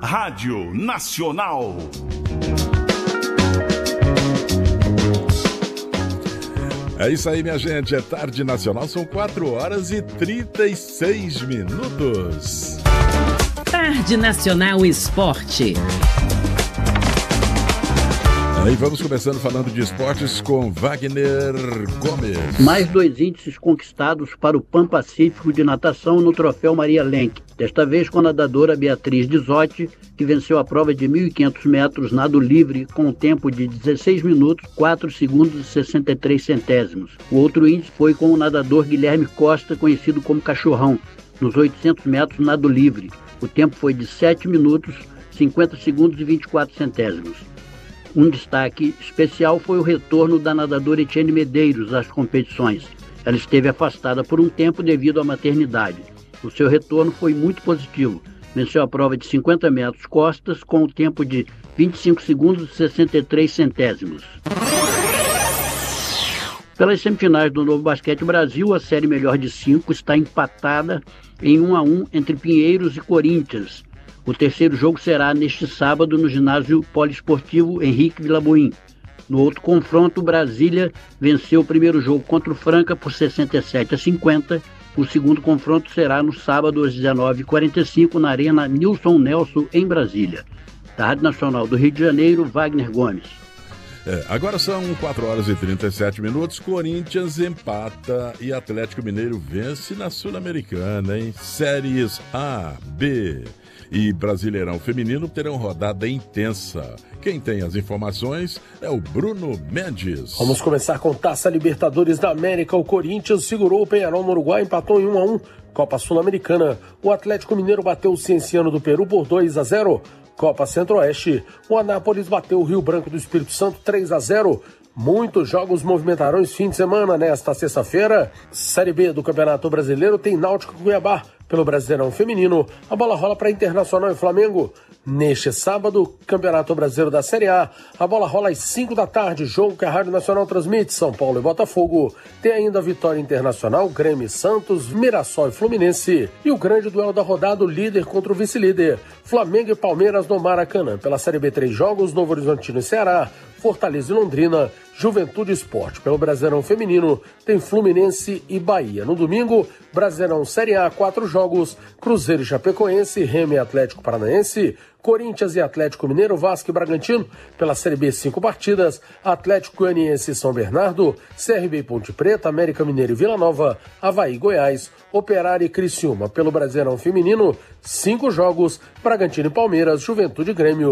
Rádio Nacional. É isso aí, minha gente. É Tarde Nacional, são 4h36. Tarde Nacional Esporte. Aí vamos começando falando de esportes com Wagner Gomes. Mais 2 índices conquistados para o Pan-Pacífico de natação no Troféu Maria Lenk. Desta vez com a nadadora Beatriz Dizotti, que venceu a prova de 1.500 metros nado livre com um tempo de 16 minutos, 4 segundos e 63 centésimos. O outro índice foi com o nadador Guilherme Costa, conhecido como Cachorrão, nos 800 metros nado livre. O tempo foi de 7 minutos, 50 segundos e 24 centésimos. Um destaque especial foi o retorno da nadadora Etienne Medeiros às competições. Ela esteve afastada por um tempo devido à maternidade. O seu retorno foi muito positivo. Venceu a prova de 50 metros costas com o tempo de 25 segundos e 63 centésimos. Pelas semifinais do Novo Basquete Brasil, a série melhor de 5 está empatada em 1-1 entre Pinheiros e Corinthians. O terceiro jogo será neste sábado no ginásio poliesportivo Henrique Vilaboim. No outro confronto, Brasília venceu o primeiro jogo contra o Franca por 67-50. O segundo confronto será no sábado às 19h45 na Arena Nilson Nelson, em Brasília. Da Rádio Nacional do Rio de Janeiro, Wagner Gomes. Agora são 4h37. Corinthians empata e Atlético Mineiro vence na Sul-Americana, hein? Séries A, B e Brasileirão Feminino terão rodada intensa. Quem tem as informações é o Bruno Mendes. Vamos começar com Taça Libertadores da América. O Corinthians segurou o Peñarol no Uruguai, empatou em 1-1. Copa Sul-Americana, o Atlético Mineiro bateu o Cienciano do Peru por 2-0. Copa Centro-Oeste, o Anápolis bateu o Rio Branco do Espírito Santo 3-0. Muitos jogos movimentarão esse fim de semana. Nesta sexta-feira, Série B do Campeonato Brasileiro tem Náutico e Cuiabá. Pelo Brasileirão Feminino, a bola rola para Internacional e Flamengo. Neste sábado, Campeonato Brasileiro da Série A, a bola rola às 5 da tarde, jogo que a Rádio Nacional transmite, São Paulo e Botafogo. Tem ainda a Vitória Internacional, Grêmio e Santos, Mirassol e Fluminense. E o grande duelo da rodada, o líder contra o vice-líder, Flamengo e Palmeiras no Maracanã. Pela Série B, 3 jogos, Novo Horizontino e Ceará, Fortaleza e Londrina, Juventude e Sport. Pelo Brasileirão Feminino, tem Fluminense e Bahia. No domingo, Brasileirão Série A, 4 jogos, Cruzeiro e Chapecoense, Remo e Atlético Paranaense, Corinthians e Atlético Mineiro, Vasco e Bragantino. Pela Série B, 5 partidas, Atlético Goianiense e São Bernardo, CRB e Ponte Preta, América Mineiro e Vila Nova, Avaí e Goiás, Operário e Criciúma. Pelo Brasileirão Feminino, 5 jogos, Bragantino e Palmeiras, Juventude e Grêmio,